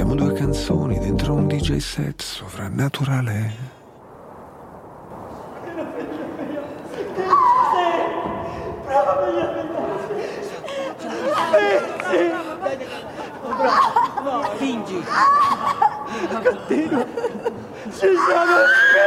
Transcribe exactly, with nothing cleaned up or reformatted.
Siamo due canzoni dentro un D J set sovrannaturale. Fingi. Continua. Ci siamo